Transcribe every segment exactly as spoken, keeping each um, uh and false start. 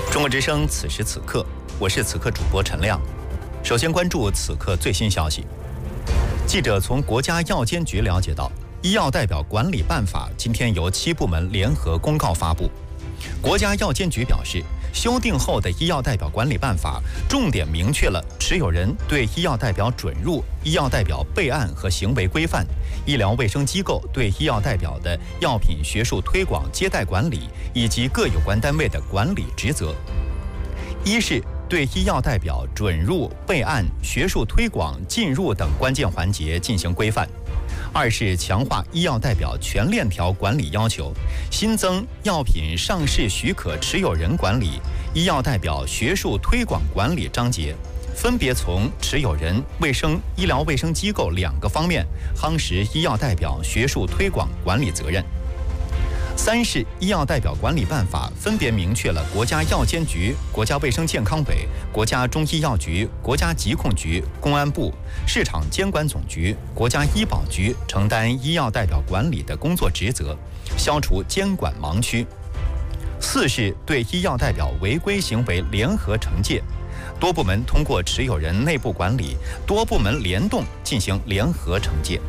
中国之声此时此刻，我是此刻主播陈亮。首先关注此刻最新消息。记者从国家药监局了解到，医药代表管理办法今天由七部门联合公告发布。国家药监局表示，修订后的医药代表管理办法重点明确了持有人对医药代表准入、医药代表备案和行为规范，医疗卫生机构对医药代表的药品学术推广接待管理以及各有关单位的管理职责。一是对医药代表准入、备案、学术推广、进入等关键环节进行规范；二是强化医药代表全链条管理要求，新增药品上市许可持有人管理、医药代表学术推广管理章节，分别从持有人、卫生、医疗卫生机构两个方面夯实医药代表学术推广管理责任。三是医药代表管理办法分别明确了国家药监局、国家卫生健康委、国家中医药局、国家疾控局、公安部、市场监管总局、国家医保局承担医药代表管理的工作职责，消除监管盲区。四是对医药代表违规行为联合惩戒，多部门通过持有人内部管理，多部门联动进行联合惩戒。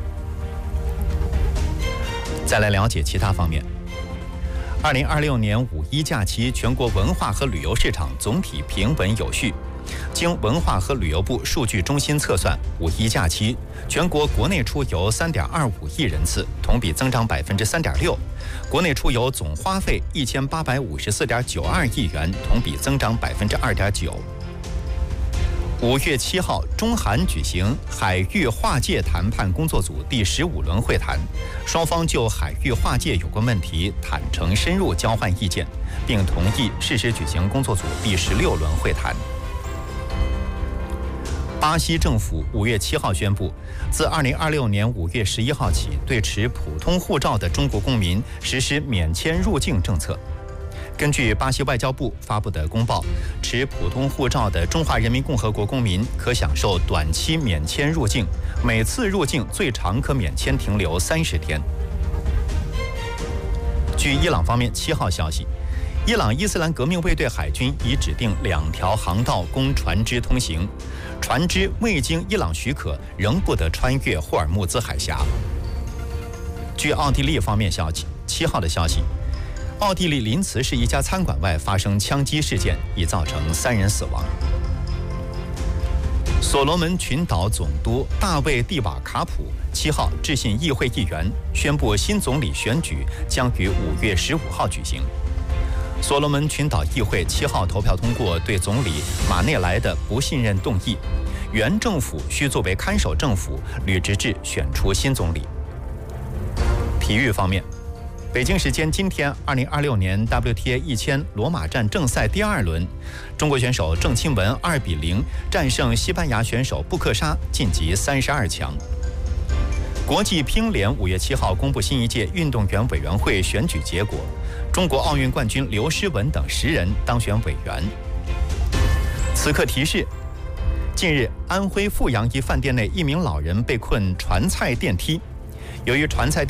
再来了解其他方面。二零二六年五一假期，全国文化和旅游市场总体平稳有序。经文化和旅游部数据中心测算，五一假期全国国内出游三点二五亿人次，同比增长百分之三点六；国内出游总花费一千八百五十四点九二亿元，同比增长百分之二点九。五月七号，中韩举行海域划界谈判工作组第十五轮会谈，双方就海域划界有关问题坦诚深入交换意见，并同意适时举行工作组第十六轮会谈。巴西政府五月七号宣布，自二零二六年五月十一号起，对持普通护照的中国公民实施免签入境政策。根据巴西外交部发布的公报，持普通护照的中华人民共和国公民可享受短期免签入境，每次入境最长可免签停留三十天。据伊朗方面七号消息，伊朗伊斯兰革命卫队海军已指定两条航道供船只通行，船只未经伊朗许可仍不得穿越霍尔木兹海峡。据奥地利方面消息，七号的消息，奥地利林茨市一家餐馆外发生枪击事件，已造成三人死亡。所罗门群岛总督大卫·蒂瓦卡普七号致信议会议员，宣布新总理选举将于五月十五号举行。所罗门群岛议会七号投票通过对总理马内莱的不信任动议，原政府需作为看守政府，履职制选出新总理。体育方面，北京时间今天，二零二六年 W T A 一千罗马站正赛第二轮，中国选手郑钦文二比零战胜西班牙选手布克沙，晋级三十二强。国际乒联五月七号公布新一届运动员委员会选举结果，中国奥运冠军刘诗雯等十人当选委员。此刻提示：近日，安徽阜阳一饭店内一名老人被困传菜电梯，由于传菜电